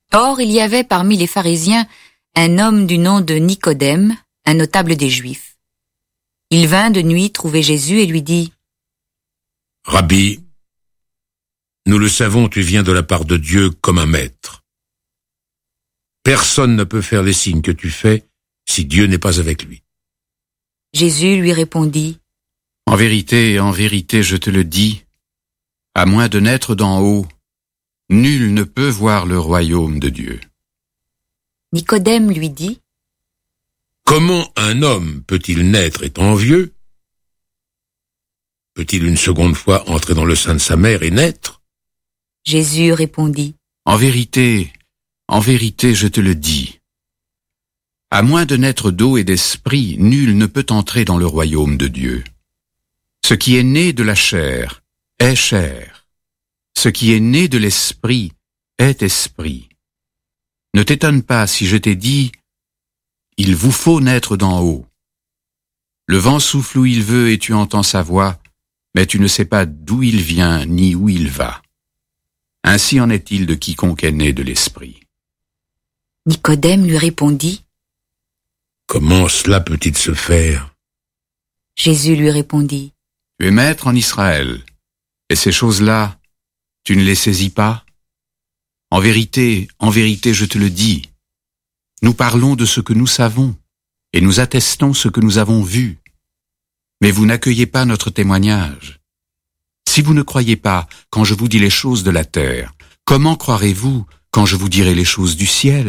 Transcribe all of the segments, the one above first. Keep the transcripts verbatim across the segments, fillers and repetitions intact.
Or, il y avait parmi les pharisiens un homme du nom de Nicodème, un notable des Juifs. Il vint de nuit trouver Jésus et lui dit : « Rabbi, nous le savons, tu viens de la part de Dieu comme un maître. Personne ne peut faire les signes que tu fais si Dieu n'est pas avec lui. » Jésus lui répondit : « En vérité, en vérité, je te le dis, à moins de naître d'en haut, nul ne peut voir le royaume de Dieu. » Nicodème lui dit : « Comment un homme peut-il naître étant vieux ? Peut-il une seconde fois entrer dans le sein de sa mère et naître ? » Jésus répondit : « En vérité, en vérité, je te le dis, à moins de naître d'eau et d'esprit, nul ne peut entrer dans le royaume de Dieu. Ce qui est né de la chair est chair. Ce qui est né de l'esprit est esprit. Ne t'étonne pas si je t'ai dit, il vous faut naître d'en haut. Le vent souffle où il veut et tu entends sa voix, mais tu ne sais pas d'où il vient ni où il va. Ainsi en est-il de quiconque est né de l'esprit. » Nicodème lui répondit : « Comment cela peut-il se faire ? » Jésus lui répondit : « Tu es maître en Israël, et ces choses-là, tu ne les saisis pas ? En vérité, en vérité, je te le dis, nous parlons de ce que nous savons, et nous attestons ce que nous avons vu. Mais vous n'accueillez pas notre témoignage. Si vous ne croyez pas quand je vous dis les choses de la terre, comment croirez-vous quand je vous dirai les choses du ciel ?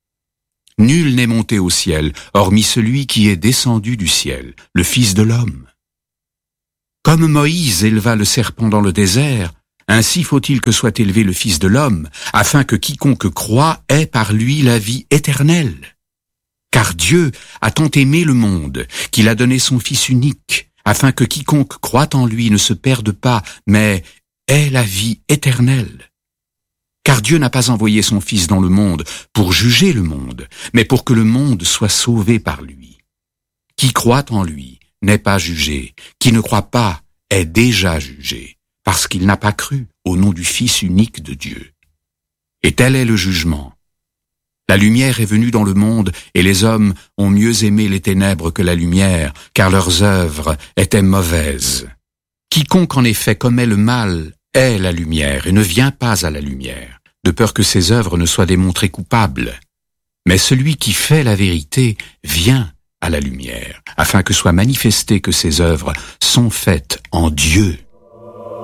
Nul n'est monté au ciel, hormis celui qui est descendu du ciel, le Fils de l'homme. Comme Moïse éleva le serpent dans le désert, ainsi faut-il que soit élevé le Fils de l'homme, afin que quiconque croit ait par lui la vie éternelle. Car Dieu a tant aimé le monde, qu'il a donné son Fils unique, afin que quiconque croit en lui ne se perde pas, mais ait la vie éternelle. Car Dieu n'a pas envoyé son Fils dans le monde pour juger le monde, mais pour que le monde soit sauvé par lui. Qui croit en lui n'est pas jugé, qui ne croit pas est déjà jugé, parce qu'il n'a pas cru au nom du Fils unique de Dieu. Et tel est le jugement. La lumière est venue dans le monde, et les hommes ont mieux aimé les ténèbres que la lumière, car leurs œuvres étaient mauvaises. Quiconque en effet commet le mal est la lumière, et ne vient pas à la lumière, de peur que ses œuvres ne soient démontrées coupables. Mais celui qui fait la vérité vient à la lumière, afin que soit manifesté que ses œuvres sont faites en Dieu.